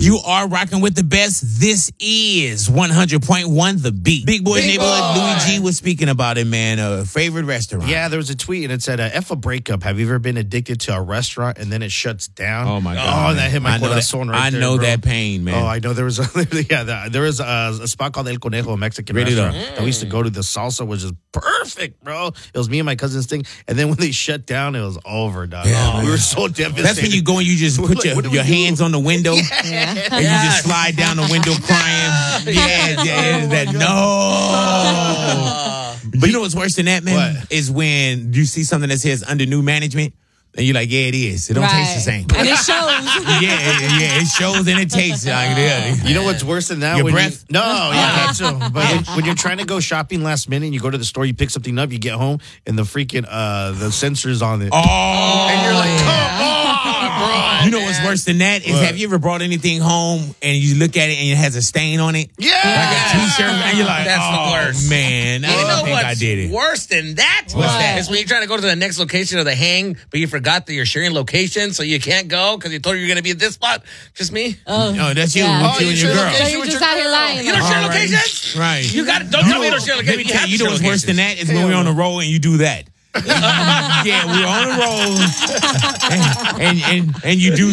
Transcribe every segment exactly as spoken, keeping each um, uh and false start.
You are rocking with the best. This is one hundred point one The Beat. Big Boy's Big Neighborhood. Boy. Louis G was speaking about it, man. A favorite restaurant. Yeah, there was a tweet and it said, uh, F a breakup. Have you ever been addicted to a restaurant and then it shuts down? Oh, my God. Oh, man. that hit my I know that, corazón right I there, know bro. that pain, man. Oh, I know there was a yeah, the, there was a, a spot called El Conejo, a Mexican Really restaurant though? that we used to go to. The salsa was just perfect, bro. It was me and my cousin's thing, and then when they shut down, it was over, dog. Yeah, we man. were so devastated. That's when you go and you just We're put like, your, what do we your do? hands on the window and Yeah. you just slide down the window crying. Yeah, yeah, that no. But you know what's worse than that, man? What? Is when you see something that says under new management and you're like, yeah, it is. It don't taste the same. And it shows. yeah, yeah, yeah, it shows and it tastes like it. You know what's worse than that? Your when breath? You, no, yeah, that too. But when, when you're trying to go shopping last minute, and you go to the store, you pick something up, you get home, and the freaking uh the sensors on it, Oh, and you're like, come on, bro. You know what's worse than that is What? have you ever brought anything home and you look at it and it has a stain on it? Yeah. Like a t-shirt and you're like, That's the oh, worst. man, I You don't know think what's I did it. worse than that? What's that? It's when you're trying to go to the next location of the hang, but you forgot that you're sharing location, so you can't go because you told her you're going to be at this spot. Just me? Oh, No, that's you Yeah. with Oh, you you and your share girl. So location you're with just your out here girl. lying. You don't share All right. locations? Right. You got Don't tell me you don't share Let locations. me You tell have you, you to know share what's worse than locations. that is when we're on the road and you do that. yeah, we're on the road and, and, and, and you do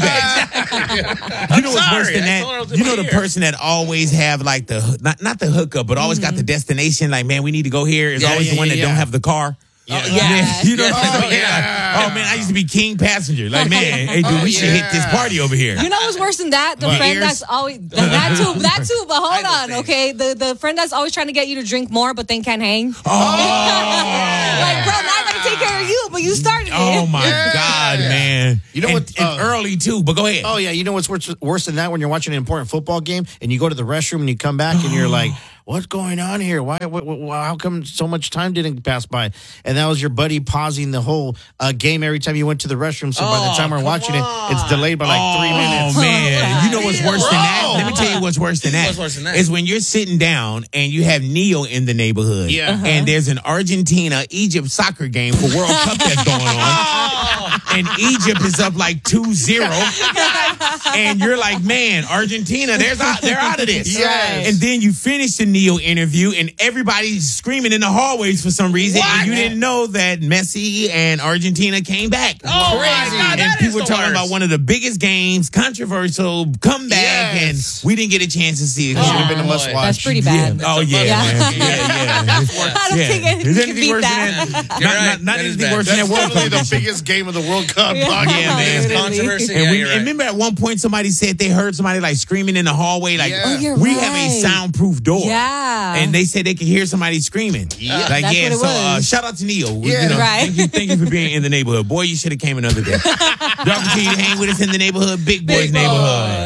that. You know what's sorry. worse than I told her I that? was in You my know the ear. person that always have like the, not, not the hookup, but always got the destination, like, man, we need to go here, is Yeah, always yeah, the one yeah, that yeah. don't have the car. Yeah. Yeah. You know what I'm Yeah. saying? Yeah. Oh, man, I used to be king passenger. Like, man, hey, dude, we should hit this party over here. You know what's worse than that? The What? friend Ears? that's always that too, that too. But hold on, understand. okay? The the friend that's always trying to get you to drink more, but then can't hang. Oh, Like, bro, now I gotta take care of you, but you started it. oh my God, man. You know and, what, And uh, early, too, but go ahead. Oh yeah, you know what's worse, worse than that when you're watching an important football game and you go to the restroom and you come back and you're like, what's going on here? Why? What, what, how come so much time didn't pass by? And that was your buddy pausing the whole uh, game every time you went to the restroom. So by the Oh, time we're come watching it, it's on. delayed by like three minutes. Oh man, you know what's worse than that? Let me tell you what's worse than that. What's worse than that? Is when you're sitting down and you have Neo in the neighborhood. Yeah. Uh-huh. And there's an Argentina Egypt soccer game for World Cup that's going on. And Egypt is up like two zero. And you're like, man, Argentina, there's out, they're out of this. Yes. And then you finish the Neo interview and everybody's screaming in the hallways for some reason. What? And you didn't know that Messi and Argentina came back. Oh, my God, And that is people the talking worst. about one of the biggest games, controversial comeback, Yes. and we didn't get a chance to see it. It should have Oh, been a must boy. watch. That's pretty bad. Oh yeah, Yeah. man. yeah, yeah. I don't yeah. think anything Is can anything beat worse that. than that? You're Not, right. not, not That is anything bad. worse than That's that World definitely Cup. the biggest game of the World Cup. Yeah. dog. Yeah, man. Really. Controversy. And, Yeah, we, you're and right. remember at one point somebody said they heard somebody like screaming in the hallway, like Yeah. Oh, you're we right. have a soundproof door. Yeah. And they said they could hear somebody screaming. Yeah. Like, That's yeah, what it so uh, was. shout out to Neo. Yeah. You know, Right. Thank you, thank you for being in the neighborhood. Boy, you should have came another day. Y'all continue to hang with us in the neighborhood, Big Boys Big Boy. neighborhood.